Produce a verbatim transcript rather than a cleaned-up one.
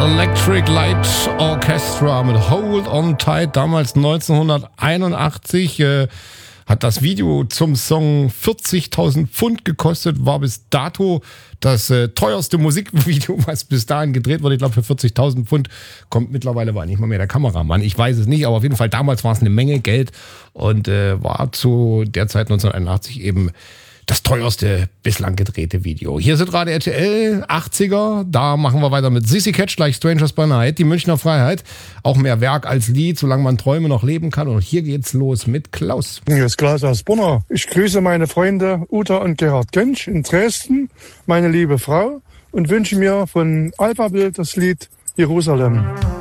Electric Light Orchestra mit Hold on Tight, damals neunzehnhunderteinundachtzig. Äh, hat das Video zum Song vierzigtausend Pfund gekostet, war bis dato das äh, teuerste Musikvideo, was bis dahin gedreht wurde. Ich glaube, für vierzigtausend Pfund kommt mittlerweile war nicht mal mehr der Kameramann. Ich weiß es nicht, aber auf jeden Fall damals war es eine Menge Geld und äh, war zu der Zeit neunzehnhunderteinundachtzig eben das teuerste bislang gedrehte Video. Hier sind gerade R T L achtziger, da machen wir weiter mit Sissy Catch, like Strangers by Night, die Münchner Freiheit. Auch mehr Werk als Lied, solange man Träume noch leben kann. Und hier geht's los mit Klaus. Hier ist Klaus aus Brunner. Ich grüße meine Freunde Uta und Gerhard Gönsch in Dresden, meine liebe Frau, und wünsche mir von Alphabet das Lied Jerusalem.